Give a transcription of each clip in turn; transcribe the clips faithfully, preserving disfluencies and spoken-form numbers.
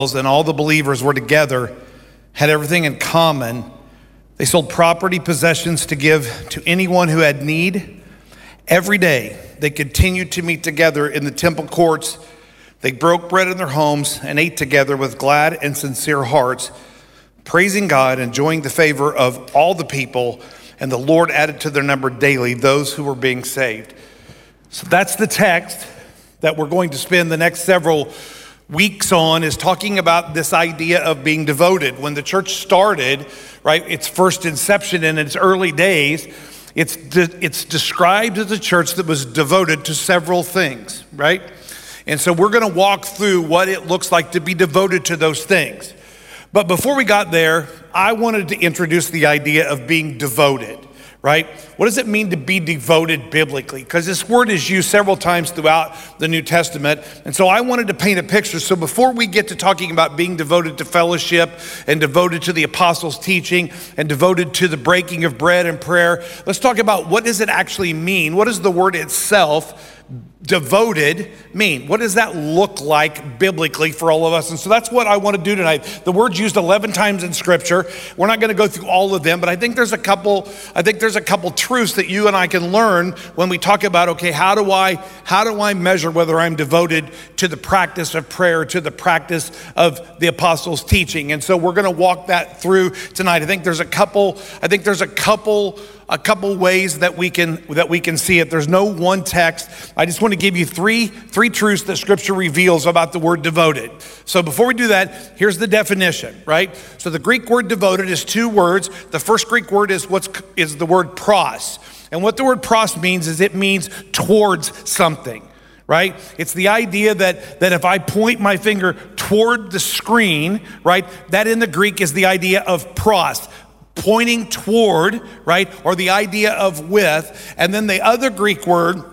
and all the believers were together, had everything in common. They sold property, possessions to give to anyone who had need. Every day, they continued to meet together in the temple courts. They broke bread in their homes and ate together with glad and sincere hearts, praising God, enjoying the favor of all the people, and the Lord added to their number daily those who were being saved. So that's the text that we're going to spend the next several weeks on, is talking about this idea of being devoted. When the church started, right, its first inception in its early days, it's de- it's described as a church that was devoted to several things, right? And so we're going to walk through what it looks like to be devoted to those things. But before we got there, I wanted to introduce the idea of being devoted, right? What does it mean to be devoted biblically? Because this word is used several times throughout the New Testament. And so I wanted to paint a picture. So before we get to talking about being devoted to fellowship and devoted to the apostles' teaching and devoted to the breaking of bread and prayer, let's talk about what does it actually mean? What does the word itself, devoted, mean? What does that look like biblically for all of us? And so that's what I want to do tonight. The word's used eleven times in Scripture. We're not going to go through all of them, but I think there's a couple, I think there's a couple truths that you and I can learn when we talk about, okay, how do I, how do I measure whether I'm devoted to the practice of prayer, to the practice of the apostles' teaching? And so we're going to walk that through tonight. I think there's a couple, I think there's a couple a couple ways that we can that we can see it. There's no one text. I just want to give you three three truths that Scripture reveals about the word devoted. So before we do that, here's the definition, right? So the Greek word devoted is two words. The first Greek word is what's is the word pros. And what the word pros means is it means towards something, right? It's the idea that, that if I point my finger toward the screen, right, that in the Greek is the idea of pros, pointing toward, right, or the idea of with. And then the other Greek word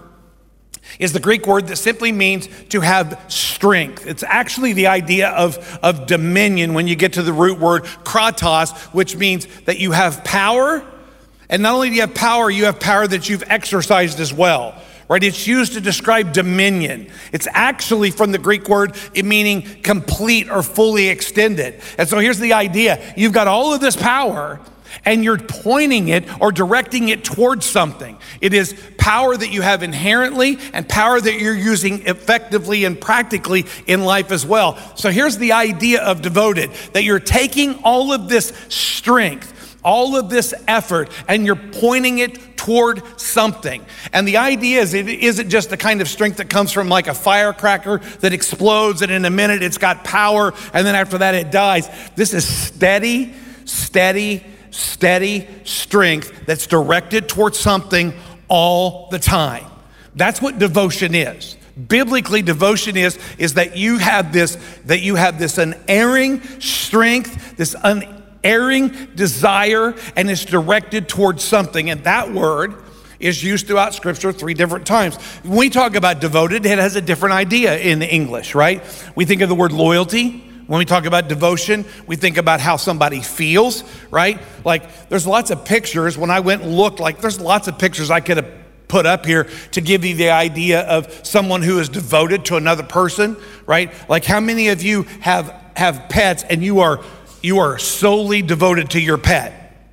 is the Greek word that simply means to have strength. It's actually the idea of, of dominion when you get to the root word kratos, which means that you have power. And not only do you have power, you have power that you've exercised as well, right? It's used to describe dominion. It's actually from the Greek word it meaning complete or fully extended. And so here's the idea. You've got all of this power and you're pointing it or directing it towards something. It is power that you have inherently and power that you're using effectively and practically in life as well. So here's the idea of devoted, that you're taking all of this strength, all of this effort, and you're pointing it toward something. And the idea is it isn't just the kind of strength that comes from like a firecracker that explodes and in a minute it's got power and then after that it dies. This is steady, steady, steady strength that's directed towards something all the time. That's what devotion is. Biblically, devotion is, is that you have this, that you have this unerring strength, this unerring erring desire, and it's directed towards something. And that word is used throughout Scripture three different times. When we talk about devoted, it has a different idea in English, right? We think of the word loyalty. When we talk about devotion, we think about how somebody feels, right? Like there's lots of pictures. When I went and looked, like there's lots of pictures I could have put up here to give you the idea of someone who is devoted to another person, right? Like how many of you have, have pets and you are You are solely devoted to your pet?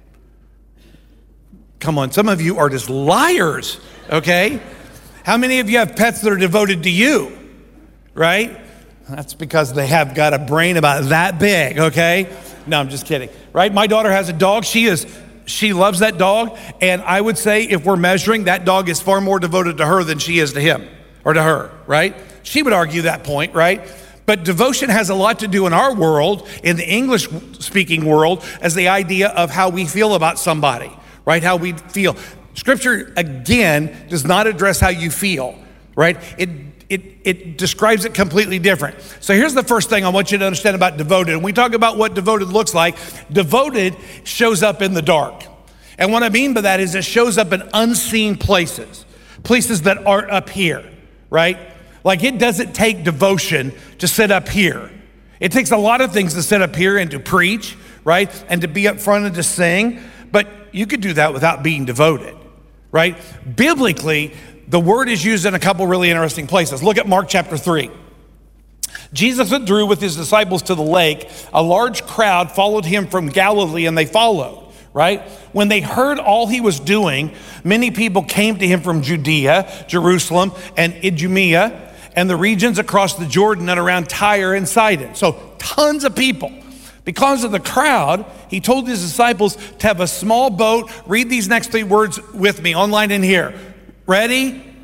Come on, some of you are just liars, okay? How many of you have pets that are devoted to you, right? That's because they have got a brain about that big, okay? No, I'm just kidding, right? My daughter has a dog. She is, she loves that dog. And I would say if we're measuring, that dog is far more devoted to her than she is to him or to her, right? She would argue that point, right? But devotion has a lot to do in our world, in the English-speaking world, as the idea of how we feel about somebody, right? How we feel. Scripture, again, does not address how you feel, right? It, it, it describes it completely different. So here's the first thing I want you to understand about devoted. When we talk about what devoted looks like, devoted shows up in the dark. And what I mean by that is it shows up in unseen places, places that aren't up here, right? Like it doesn't take devotion to sit up here. It takes a lot of things to sit up here and to preach, right? And to be up front and to sing. But you could do that without being devoted, right? Biblically, the word is used in a couple really interesting places. Look at Mark chapter three. Jesus withdrew with his disciples to the lake. A large crowd followed him from Galilee, and they followed, right? When they heard all he was doing, many people came to him from Judea, Jerusalem, and Idumea, and the regions across the Jordan and around Tyre and Sidon. So tons of people. Because of the crowd, he told his disciples to have a small boat. Read these next three words with me online and here. Ready?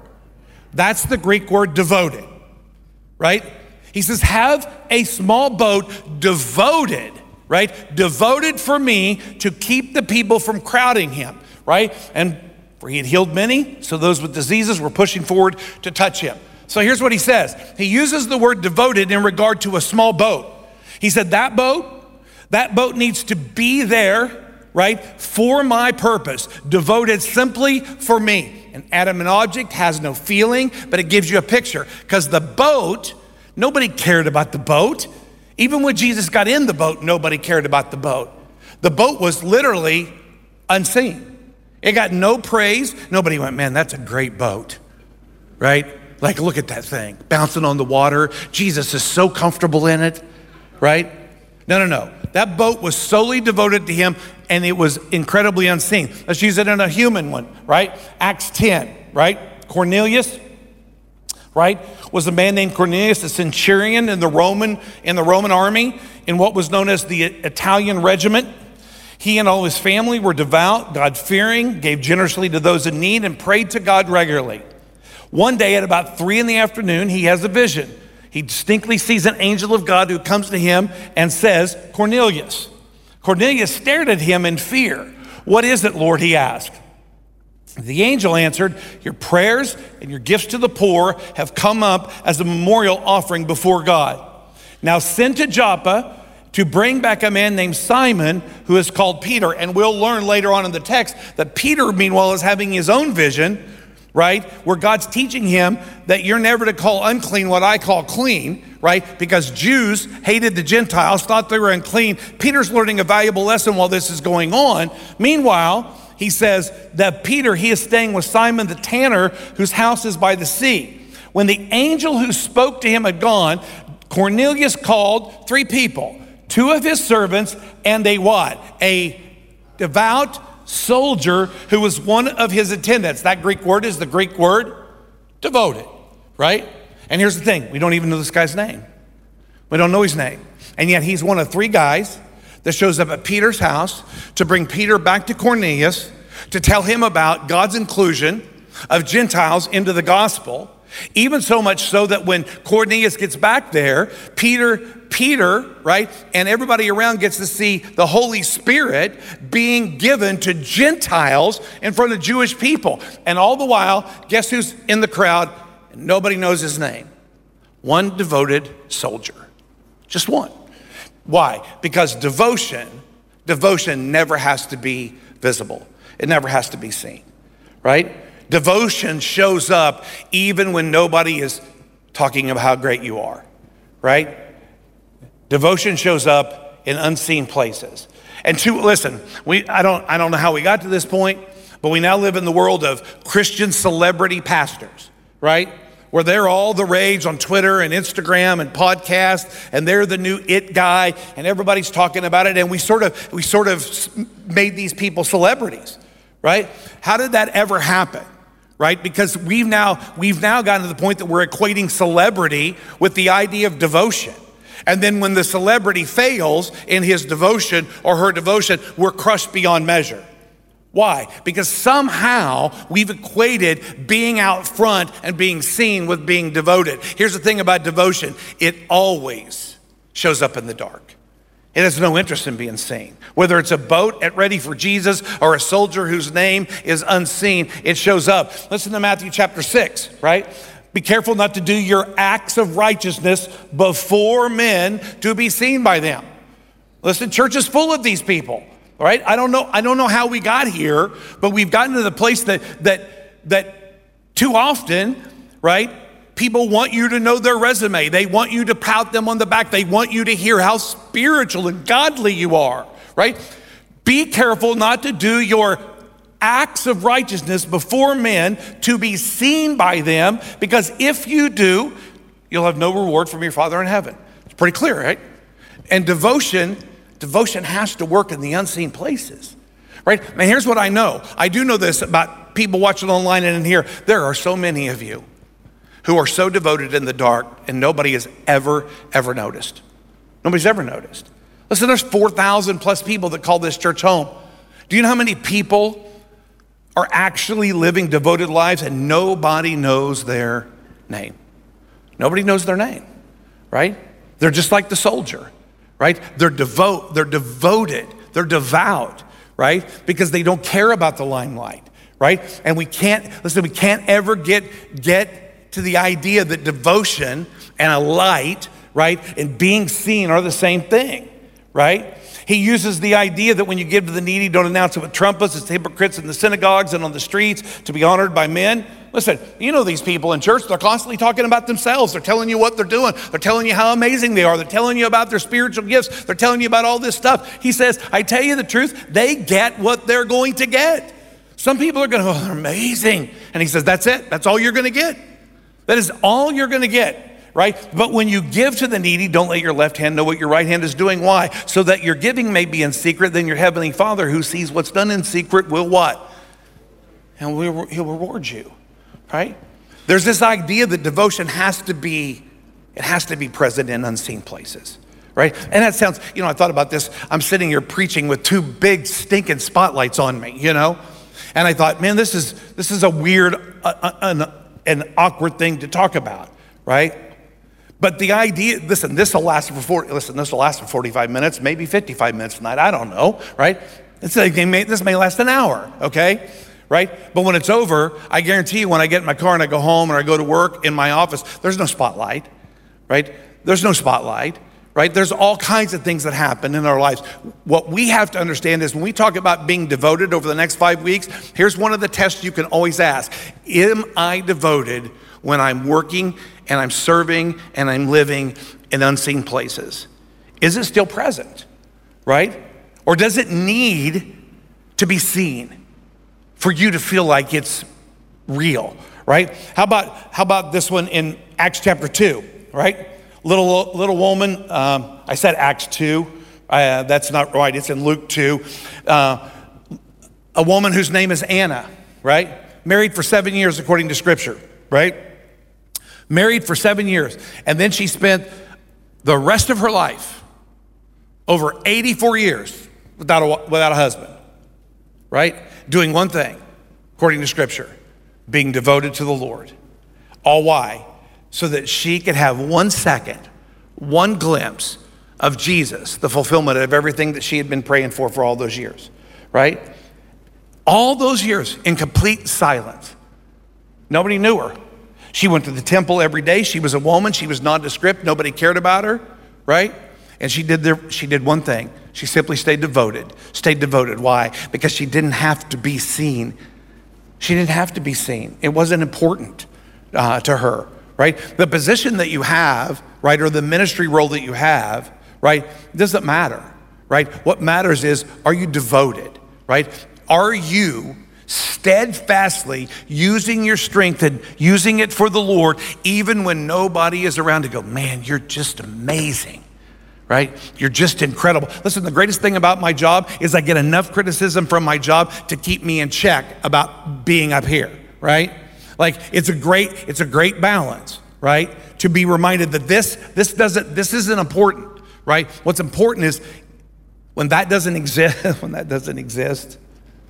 That's the Greek word devoted, right? He says, have a small boat devoted, right? Devoted for me to keep the people from crowding him, right? And for he had healed many, so those with diseases were pushing forward to touch him. So here's what he says. He uses the word devoted in regard to a small boat. He said, that boat, that boat needs to be there, right, for my purpose, devoted simply for me. An animate object has no feeling, but it gives you a picture. Because the boat, nobody cared about the boat. Even when Jesus got in the boat, nobody cared about the boat. The boat was literally unseen. It got no praise. Nobody went, man, that's a great boat, right? Like, look at that thing, bouncing on the water. Jesus is so comfortable in it. Right? No, no, no. That boat was solely devoted to him, and it was incredibly unseen. Let's use it in a human one, right? Acts ten, right? Cornelius, right, was a man named Cornelius, a centurion in the Roman in the Roman army in what was known as the Italian regiment. He and all his family were devout, God-fearing, gave generously to those in need, and prayed to God regularly. One day at about three in the afternoon, he has a vision. He distinctly sees an angel of God who comes to him and says, Cornelius. Cornelius stared at him in fear. What is it, Lord? He asked. The angel answered, your prayers and your gifts to the poor have come up as a memorial offering before God. Now send to Joppa to bring back a man named Simon who is called Peter. And we'll learn later on in the text that Peter, meanwhile, is having his own vision, right? Where God's teaching him that you're never to call unclean what I call clean, right? Because Jews hated the Gentiles, thought they were unclean. Peter's learning a valuable lesson while this is going on. Meanwhile, he says that Peter, he is staying with Simon the tanner, whose house is by the sea. When the angel who spoke to him had gone, Cornelius called three people, two of his servants and a what? A devout soldier who was one of his attendants. That Greek word is the Greek word devoted, right? And here's the thing, we don't even know this guy's name. We don't know his name. And yet he's one of three guys that shows up at Peter's house to bring Peter back to Cornelius to tell him about God's inclusion of Gentiles into the gospel. Even so much so that when Cornelius gets back there, Peter, Peter, right, and everybody around gets to see the Holy Spirit being given to Gentiles in front of Jewish people. And all the while, guess who's in the crowd? Nobody knows his name. One devoted soldier. Just one. Why? Because devotion, devotion never has to be visible. It never has to be seen, right? Devotion shows up even when nobody is talking about how great you are, right? Devotion shows up in unseen places. And to listen, we I don't I don't know how we got to this point, but we now live in the world of Christian celebrity pastors, right? Where they're all the rage on Twitter and Instagram and podcasts, and they're the new it guy, and everybody's talking about it, and we sort of we sort of made these people celebrities, right? How did that ever happen? Right? Because we've now we've now gotten to the point that we're equating celebrity with the idea of devotion. And then when the celebrity fails in his devotion or her devotion, we're crushed beyond measure. Why? Because somehow we've equated being out front and being seen with being devoted. Here's the thing about devotion. It always shows up in the dark. It has no interest in being seen. Whether it's a boat at ready for Jesus or a soldier whose name is unseen, it shows up. Listen to Matthew chapter six, right? Be careful not to do your acts of righteousness before men to be seen by them. Listen, church is full of these people, right? I don't know, I don't know how we got here, but we've gotten to the place that that that too often, right? People want you to know their resume. They want you to pat them on the back. They want you to hear how spiritual and godly you are, right? Be careful not to do your acts of righteousness before men to be seen by them, because if you do, you'll have no reward from your Father in heaven. It's pretty clear, right? And devotion, devotion has to work in the unseen places, right? Now here's what I know. I do know this about people watching online and in here. There are so many of you who are so devoted in the dark and nobody has ever, ever noticed. Nobody's ever noticed. Listen, there's four thousand plus people that call this church home. Do you know how many people are actually living devoted lives and nobody knows their name? Nobody knows their name, right? They're just like the soldier, right? They're devote, they're devoted, they're devout, right? Because they don't care about the limelight, right? And we can't, listen, we can't ever get, get to the idea that devotion and a light, right, and being seen are the same thing, right? He uses the idea that when you give to the needy, don't announce it with trumpets. It's hypocrites in the synagogues and on the streets to be honored by men. Listen, you know these people in church, they're constantly talking about themselves. They're telling you what they're doing. They're telling you how amazing they are. They're telling you about their spiritual gifts. They're telling you about all this stuff. He says, I tell you the truth, they get what they're going to get. Some people are going to go, oh, they're amazing. And he says, that's it. That's all you're going to get. That is all you're going to get. Right? But when you give to the needy, don't let your left hand know what your right hand is doing. Why? So that your giving may be in secret, then your heavenly Father who sees what's done in secret will what? And we'll, he'll reward you, right? There's this idea that devotion has to be, it has to be present in unseen places, right? And that sounds, you know, I thought about this. I'm sitting here preaching with two big stinking spotlights on me, you know? And I thought, man, this is, this is a weird, uh, an, an awkward thing to talk about, right? But the idea, listen, this will last for forty, listen, this will last for forty-five minutes, maybe fifty-five minutes tonight. I don't know, right? It's like they may, this may last an hour, okay? Right? But when it's over, I guarantee you when I get in my car and I go home or I go to work in my office, there's no spotlight, right? There's no spotlight, right? There's all kinds of things that happen in our lives. What we have to understand is when we talk about being devoted over the next five weeks, here's one of the tests you can always ask. Am I devoted when I'm working and I'm serving and I'm living in unseen places? Is it still present, right? Or does it need to be seen for you to feel like it's real, right? How about, how about this one in Acts chapter two, right? Little, little woman, um, I said Acts two, uh, that's not right, it's in Luke two. Uh, a woman whose name is Anna, right? Married for seven years according to scripture, right? Married for seven years. And then she spent the rest of her life, over eighty-four years, without a, without a husband, right? Doing one thing, according to scripture, being devoted to the Lord. All why? So that she could have one second, one glimpse of Jesus, the fulfillment of everything that she had been praying for for all those years, right? All those years in complete silence. Nobody knew her. She went to the temple every day. She was a woman. She was nondescript. Nobody cared about her, right? And she did, the, she did one thing. She simply stayed devoted, stayed devoted. Why? Because she didn't have to be seen. She didn't have to be seen. It wasn't important uh, to her, right? The position that you have, right, or the ministry role that you have, right, doesn't matter, right? What matters is, are you devoted, right? Are you steadfastly using your strength and using it for the Lord, even when nobody is around to go, man, you're just amazing, right? You're just incredible. Listen, the greatest thing about my job is I get enough criticism from my job to keep me in check about being up here, right? Like it's a great, it's a great balance, right? To be reminded that this, this doesn't, this isn't important, right? What's important is when that doesn't exist, when that doesn't exist,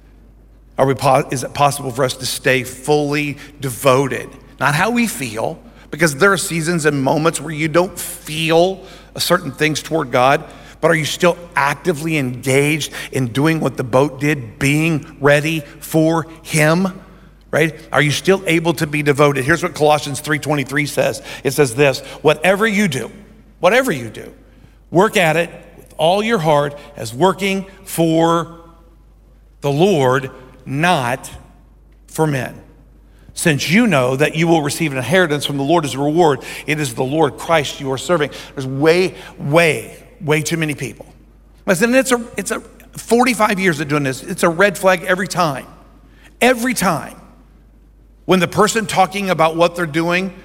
Are we, is it possible for us to stay fully devoted? Not how we feel, because there are seasons and moments where you don't feel certain things toward God, but are you still actively engaged in doing what the boat did, being ready for Him, right? Are you still able to be devoted? Here's what Colossians three twenty-three says. It says this, whatever you do, whatever you do, work at it with all your heart as working for the Lord, not for men. Since you know that you will receive an inheritance from the Lord as a reward, it is the Lord Christ you are serving. There's way, way, way too many people. Listen, it's a, it's a forty-five years of doing this. It's a red flag every time. Every time. When the person talking about what they're doing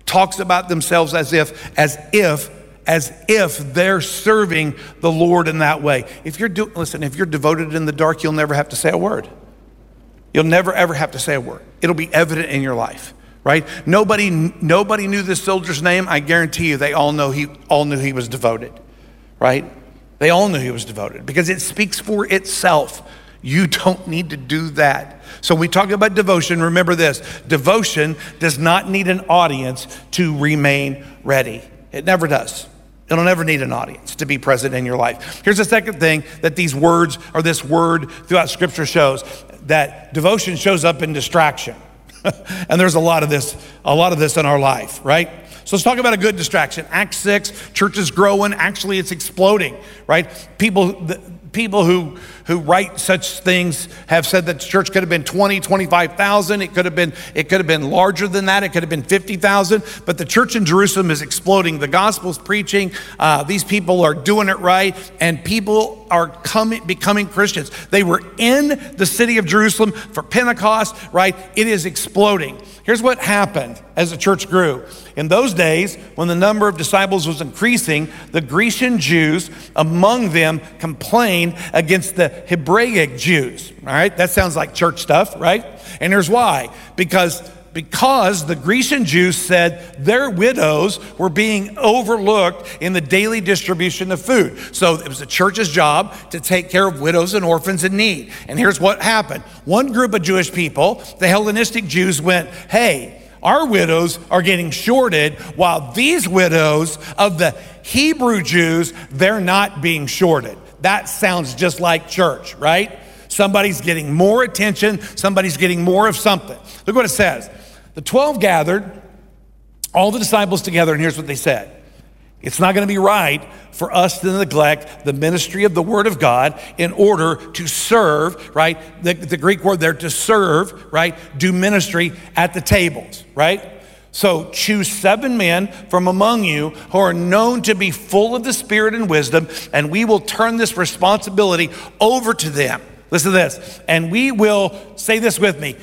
talks about themselves as if, as if, as if they're serving the Lord in that way. If you're do, listen, if you're devoted in the dark, you'll never have to say a word. You'll never ever have to say a word. It'll be evident in your life, right? Nobody, nobody knew this soldier's name. I guarantee you, they all know he, all knew he was devoted, right? They all knew he was devoted because it speaks for itself. You don't need to do that. So we talk about devotion. Remember this: devotion does not need an audience to remain ready. It never does. It'll never need an audience to be present in your life. Here's the second thing that these words, or this word throughout Scripture shows, that devotion shows up in distraction. And there's a lot of this, a lot of this in our life, right? So let's talk about a good distraction. Acts six, church is growing. Actually, it's exploding, right? People, the, people who, who write such things have said that the church could have been twenty, twenty-five thousand. It could have been, it could have been larger than that. It could have been fifty thousand. But the church in Jerusalem is exploding. The gospel's preaching. Uh, these people are doing it right, and people are coming, becoming Christians. They were in the city of Jerusalem for Pentecost, right? It is exploding. Here's what happened as the church grew. In those days, when the number of disciples was increasing, the Grecian Jews among them complained against the Hebraic Jews. All right, that sounds like church stuff, right? And here's why. Because Because the Grecian Jews said their widows were being overlooked in the daily distribution of food. So it was the church's job to take care of widows and orphans in need. And here's what happened. One group of Jewish people, the Hellenistic Jews, went, hey, our widows are getting shorted, while these widows of the Hebrew Jews, they're not being shorted. That sounds just like church, right? Somebody's getting more attention. Somebody's getting more of something. Look what it says. The twelve gathered all the disciples together, and here's what they said. It's not going to be right for us to neglect the ministry of the word of God in order to serve, right? The, the Greek word there, to serve, right? Do ministry at the tables, right? So choose seven men from among you who are known to be full of the Spirit and wisdom, and we will turn this responsibility over to them. Listen to this. And we will, say this with me,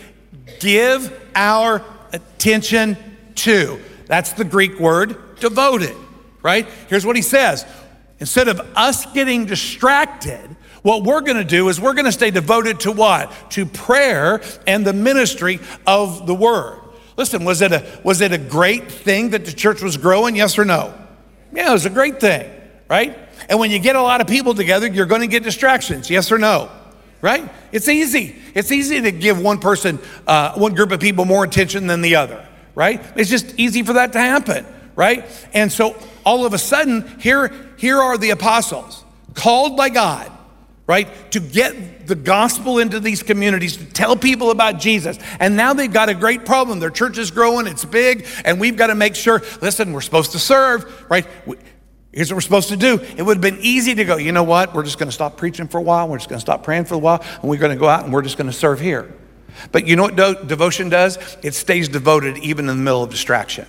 give our attention to. That's the Greek word, devoted, right? Here's what he says. Instead of us getting distracted, what we're gonna do is we're gonna stay devoted to what? To prayer and the ministry of the word. Listen, was it a, was it a great thing that the church was growing? Yes or no? Yeah, it was a great thing, right? And when you get a lot of people together, you're gonna get distractions, yes or no? Right? It's easy. It's easy to give one person, uh, one group of people more attention than the other, right? It's just easy for that to happen, right? And so all of a sudden, here, here are the apostles called by God, right? To get the gospel into these communities, to tell people about Jesus. And now they've got a great problem. Their church is growing, it's big, and we've got to make sure, listen, we're supposed to serve, right? We, Here's what we're supposed to do. It would have been easy to go, you know what? We're just going to stop preaching for a while. We're just going to stop praying for a while. And we're going to go out and we're just going to serve here. But you know what do- devotion does? It stays devoted even in the middle of distraction.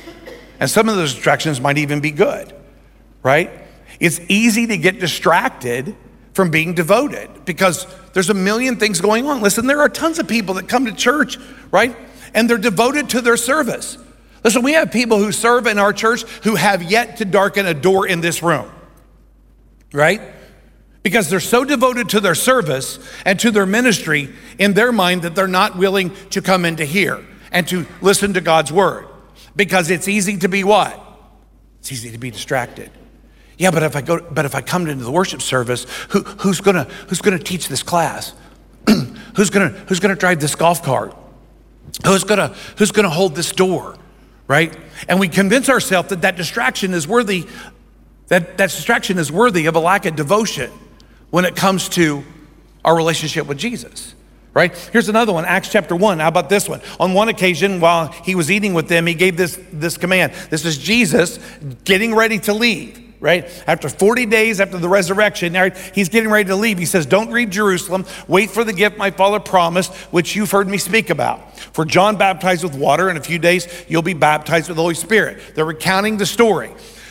And some of those distractions might even be good, right? It's easy to get distracted from being devoted because there's a million things going on. Listen, there are tons of people that come to church, right? And they're devoted to their service. Listen, we have people who serve in our church who have yet to darken a door in this room, right? Because they're so devoted to their service and to their ministry in their mind that they're not willing to come into here and to listen to God's word. Because it's easy to be what? It's easy to be distracted. Yeah, but if I go, but if I come into the worship service, who, who's gonna who's gonna teach this class? who's gonna who's gonna drive this golf cart? Who's gonna who's gonna hold this door? Right? And we convince ourselves that that distraction is worthy, that, that distraction is worthy of a lack of devotion when it comes to our relationship with Jesus, right? Here's another one, Acts chapter one. How about this one? On one occasion, while he was eating with them, he gave this, this command. This is Jesus getting ready to leave, right? After forty days after the resurrection, right, he's getting ready to leave. He says, don't leave Jerusalem. Wait for the gift my Father promised, which you've heard me speak about. For John baptized with water. In a few days, you'll be baptized with the Holy Spirit. They're recounting the story.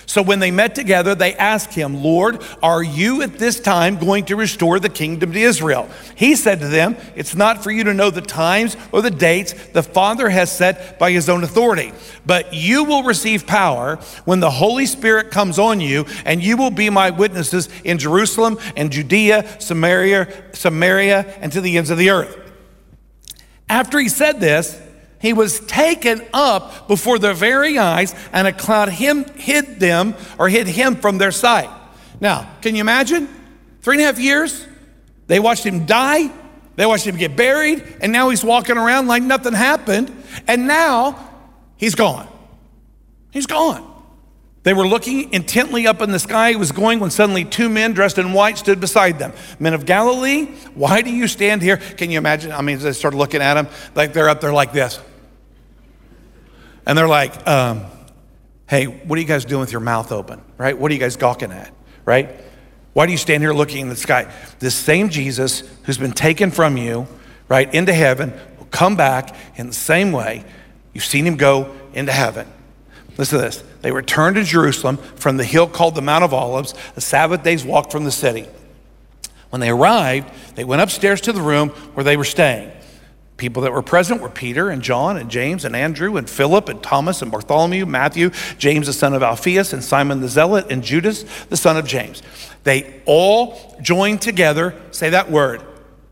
So when they met together, they asked him, Lord, are you at this time going to restore the kingdom to Israel? He said to them, it's not for you to know the times or the dates the Father has set by his own authority, but you will receive power when the Holy Spirit comes on you, and you will be my witnesses in Jerusalem and Judea, Samaria, Samaria, and to the ends of the earth. After he said this, he was taken up before their very eyes, and a cloud him, hid them or hid him from their sight. Now, can you imagine? Three and a half years, they watched him die, they watched him get buried, and now he's walking around like nothing happened, and now he's gone. He's gone. They were looking intently up in the sky. He was going when suddenly two men dressed in white stood beside them. Men of Galilee, why do you stand here? Can you imagine? I mean, they started looking at him like they're up there like this. And they're like, um, hey, what are you guys doing with your mouth open, right? What are you guys gawking at, right? Why do you stand here looking in the sky? This same Jesus who's been taken from you, right, into heaven will come back in the same way. You've seen him go into heaven. Listen to this. They returned to Jerusalem from the hill called the Mount of Olives, a Sabbath day's walk from the city. When they arrived, they went upstairs to the room where they were staying. People that were present were Peter and John and James and Andrew and Philip and Thomas and Bartholomew, Matthew, James the son of Alphaeus, and Simon the Zealot, and Judas the son of James. They all joined together, say that word,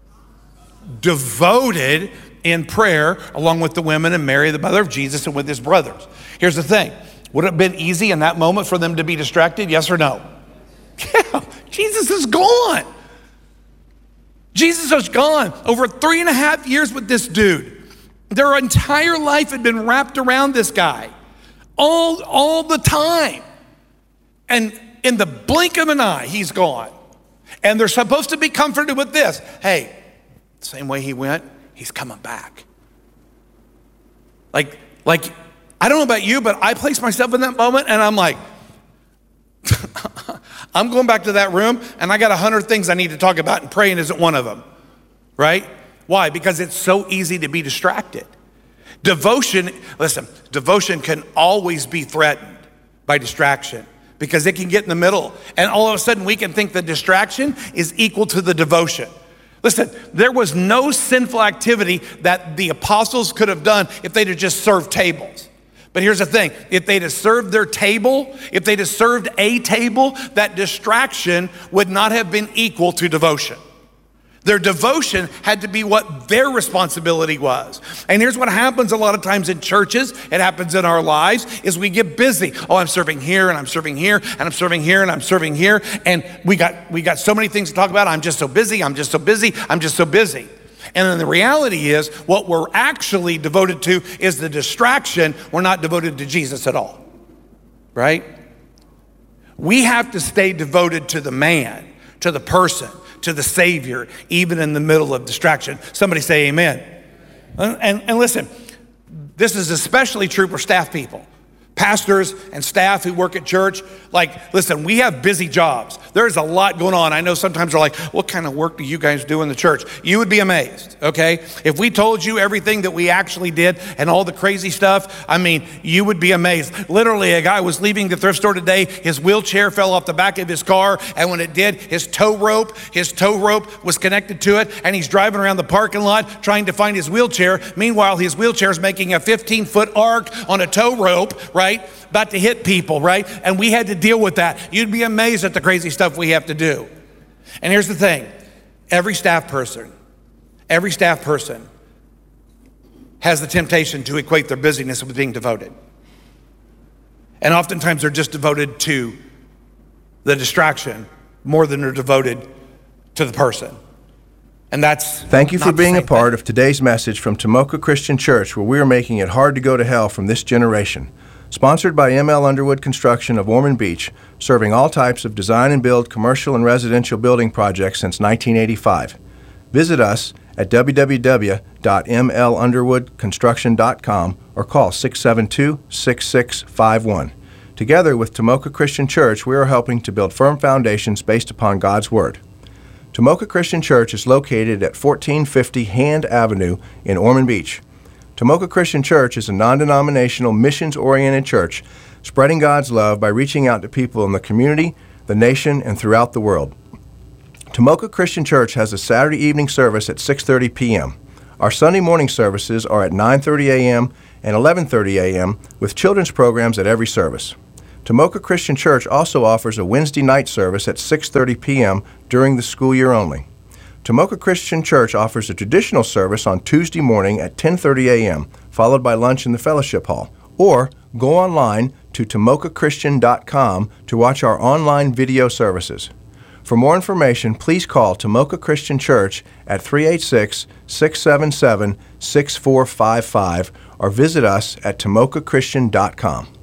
devoted in prayer, along with the women and Mary, the mother of Jesus, and with his brothers. Here's the thing. Would it have been easy in that moment for them to be distracted? Yes or no? Yeah, Jesus is gone. Jesus is gone. Over three and a half years with this dude. Their entire life had been wrapped around this guy. All, all the time. And in the blink of an eye, he's gone. And they're supposed to be comforted with this. Hey, same way he went, he's coming back. Like, like, I don't know about you, but I place myself in that moment and I'm like, I'm going back to that room and I got a hundred things I need to talk about, and praying isn't one of them, right? Why? Because it's so easy to be distracted. Devotion, listen, devotion can always be threatened by distraction because it can get in the middle, and all of a sudden we can think the distraction is equal to the devotion. Listen, there was no sinful activity that the apostles could have done if they'd have just served tables. But here's the thing, if they'd have served their table, if they'd have served a table, that distraction would not have been equal to devotion. Their devotion had to be what their responsibility was. And here's what happens a lot of times in churches, it happens in our lives, is we get busy. Oh, I'm serving here, and I'm serving here, and I'm serving here, and I'm serving here. And we got, we got so many things to talk about. I'm just so busy, I'm just so busy, I'm just so busy. And then the reality is, what we're actually devoted to is the distraction. We're not devoted to Jesus at all, right? We have to stay devoted to the man, to the person, to the Savior, even in the middle of distraction. Somebody say amen. And, and, and listen, this is especially true for staff people. Pastors and staff who work at church, like, listen, we have busy jobs. There's a lot going on. I know sometimes they're like, what kind of work do you guys do in the church? You would be amazed, okay? If we told you everything that we actually did and all the crazy stuff, I mean, you would be amazed. Literally, a guy was leaving the thrift store today, his wheelchair fell off the back of his car, and when it did, his tow rope, his tow rope was connected to it, and he's driving around the parking lot trying to find his wheelchair. Meanwhile, his wheelchair is making a fifteen foot arc on a tow rope, right? About to hit people, right? And we had to deal with that. You'd be amazed at the crazy stuff we have to do. And here's the thing. Every staff person, every staff person has the temptation to equate their busyness with being devoted. And oftentimes they're just devoted to the distraction more than they're devoted to the person. And that's Thank you for being a part thing. of today's message from Tomoka Christian Church, where we are making it hard to go to hell from this generation. Sponsored by M L Underwood Construction of Ormond Beach, serving all types of design and build commercial and residential building projects since nineteen eighty-five. Visit us at w w w dot m l underwood construction dot com or call six seven two, six six five one. Together with Tomoka Christian Church, we are helping to build firm foundations based upon God's Word. Tomoka Christian Church is located at fourteen fifty Hand Avenue in Ormond Beach. Tomoka Christian Church is a non-denominational, missions-oriented church spreading God's love by reaching out to people in the community, the nation, and throughout the world. Tomoka Christian Church has a Saturday evening service at six thirty p.m. Our Sunday morning services are at nine thirty a.m. and eleven thirty a.m. with children's programs at every service. Tomoka Christian Church also offers a Wednesday night service at six thirty p.m. during the school year only. Tomoka Christian Church offers a traditional service on Tuesday morning at ten thirty a.m., followed by lunch in the fellowship hall. Or go online to tomoka christian dot com to watch our online video services. For more information, please call Tomoka Christian Church at three eight six, six seven seven, six four five five or visit us at tomoka christian dot com.